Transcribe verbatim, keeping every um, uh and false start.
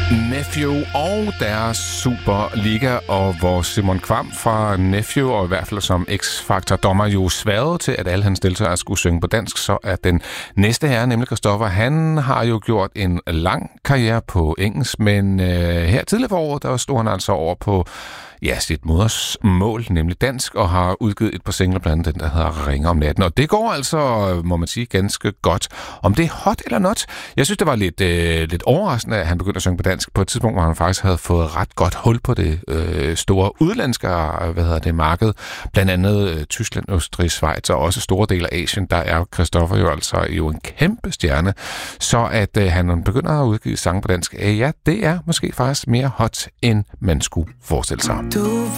Nephew og deres Superliga, og hvor Simon Kvam fra Nephew, og i hvert fald som X-Factor-dommer, jo sværede til, at alle hans deltagere skulle synge på dansk, så er den næste herre, nemlig Christoffer, han har jo gjort en lang karriere på engelsk, men øh, her tidligere for året, der stod han altså over på ja, sit modersmål, nemlig dansk, og har udgivet et par singler, blandt andet den, der hedder Ringer om natten. Og det går altså, må man sige, ganske godt. Om det er hot eller not? Jeg synes, det var lidt, øh, lidt overraskende, at han begyndte at synge på dansk på et tidspunkt, hvor han faktisk havde fået ret godt hul på det øh, store udlandske hvad hedder det, marked. Blandt andet øh, Tyskland, Østrig, Schweiz og også store dele af Asien. Der er Christoffer jo altså jo en kæmpe stjerne. Så at øh, han begynder at udgive sange på dansk, øh, ja, det er måske faktisk mere hot, end man skulle forestille sig. Du